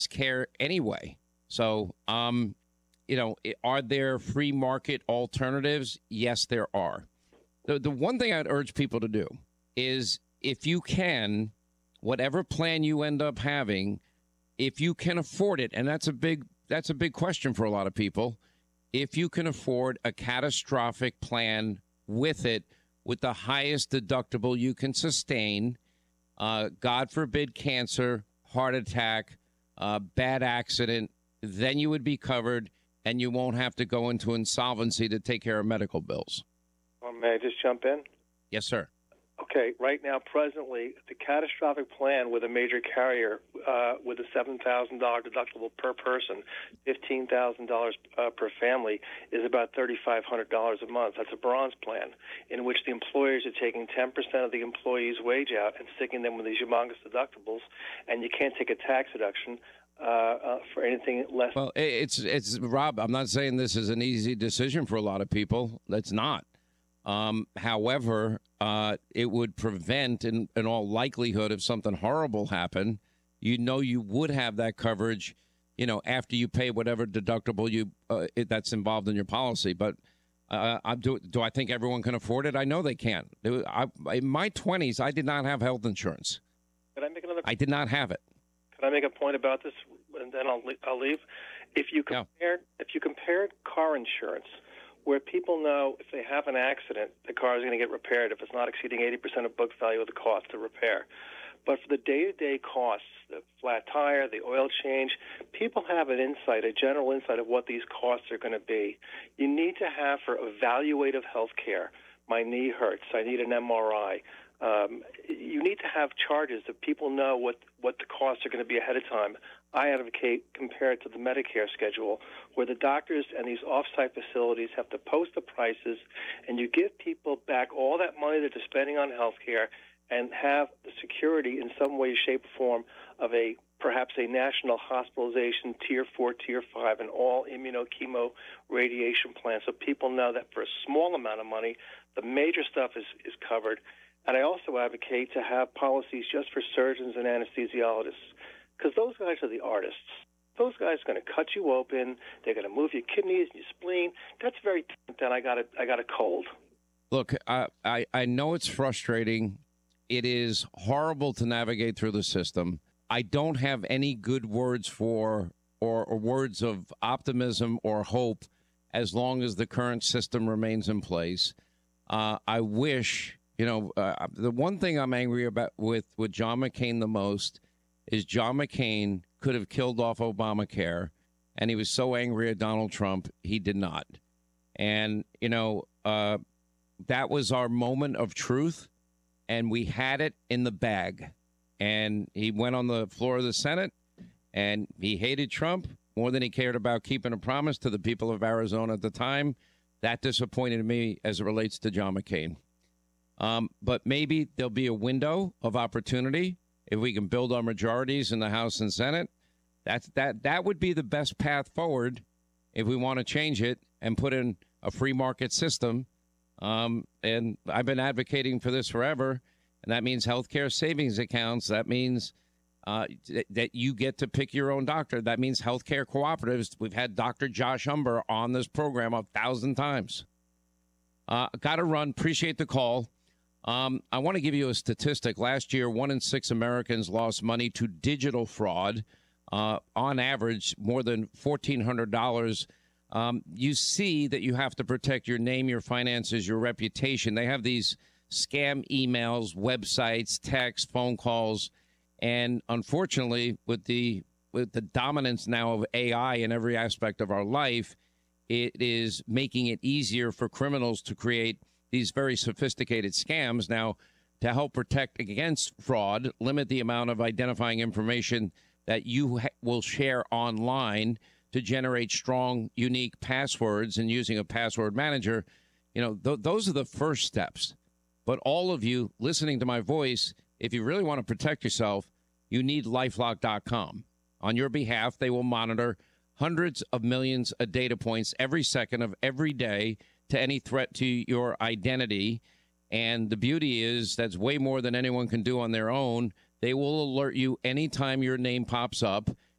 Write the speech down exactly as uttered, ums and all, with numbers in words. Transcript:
care anyway. So, um, you know, are there free market alternatives? Yes, there are. The, the one thing I'd urge people to do is, if you can, whatever plan you end up having, if you can afford it, and that's a big that's a big question for a lot of people, if you can afford a catastrophic plan with it, with the highest deductible you can sustain, uh, God forbid cancer, heart attack, uh, bad accident, then you would be covered, and you won't have to go into insolvency to take care of medical bills. Well, may I just jump in? Yes, sir. Okay, right now, presently, the catastrophic plan with a major carrier uh, with a seven thousand dollars deductible per person, fifteen thousand dollars uh, per family, is about three thousand five hundred dollars a month. That's a bronze plan, in which the employers are taking ten percent of the employee's wage out and sticking them with these humongous deductibles, and you can't take a tax deduction uh, uh, for anything less. Well, it's, it's Rob, I'm not saying this is an easy decision for a lot of people. It's not. Um, however, uh, it would prevent, in, in all likelihood, if something horrible happened, you know you would have that coverage, you know, after you pay whatever deductible you uh, it, that's involved in your policy. But uh, I, do, do I think everyone can afford it? I know they can. I, in my twenties, I did not have health insurance. Can I make another? I did not have it. Can I make a point about this, and then I'll I'll leave? If you compare yeah. if you compared car insurance, where people know if they have an accident, the car is going to get repaired if it's not exceeding eighty percent of book value of the cost to repair. But for the day-to-day costs, the flat tire, the oil change, people have an insight, a general insight of what these costs are going to be. You need to have for evaluative health care. My knee hurts. I need an M R I. Um, you need to have charges that people know what, what the costs are going to be ahead of time. I advocate compared to the Medicare schedule, where the doctors and these off-site facilities have to post the prices, and you give people back all that money that they're spending on health care and have the security in some way, shape, or form of a perhaps a national hospitalization tier four, tier five, and all immunochemo radiation plan, so people know that for a small amount of money, the major stuff is, is covered. And I also advocate to have policies just for surgeons and anesthesiologists, because those guys are the artists. Those guys are going to cut you open. They're going to move your kidneys and your spleen. That's very then I got a, I got a cold. Look, I, I, I know it's frustrating. It is horrible to navigate through the system. I don't have any good words for or, or words of optimism or hope as long as the current system remains in place. Uh, I wish, you know, uh, the one thing I'm angry about with, with John McCain the most is John McCain could have killed off Obamacare, and he was so angry at Donald Trump, he did not. And, you know, uh, that was our moment of truth, and we had it in the bag. And he went on the floor of the Senate, and he hated Trump more than he cared about keeping a promise to the people of Arizona at the time. That disappointed me as it relates to John McCain. Um, but maybe there'll be a window of opportunity if we can build our majorities in the House and Senate. That's, that, that would be the best path forward if we want to change it and put in a free market system. Um, and I've been advocating for this forever, and that means healthcare savings accounts. That means uh, th- that you get to pick your own doctor. That means healthcare cooperatives. We've had Doctor Josh Humber on this program a thousand times. Uh, got to run. Appreciate the call. Um, I want to give you a statistic. Last year, one in six Americans lost money to digital fraud. Uh, on average, more than fourteen hundred dollars. Um, you see that you have to protect your name, your finances, your reputation. They have these scam emails, websites, texts, phone calls. And unfortunately, with the with the dominance now of A I in every aspect of our life, it is making it easier for criminals to create these very sophisticated scams. Now, to help protect against fraud, limit the amount of identifying information that you ha- will share online to generate strong, unique passwords and using a password manager. You know, th- those are the first steps. But all of you listening to my voice, if you really want to protect yourself, you need LifeLock dot com. On your behalf, they will monitor hundreds of millions of data points every second of every day to any threat to your identity. And the beauty is that's way more than anyone can do on their own. They will alert you anytime your name pops up.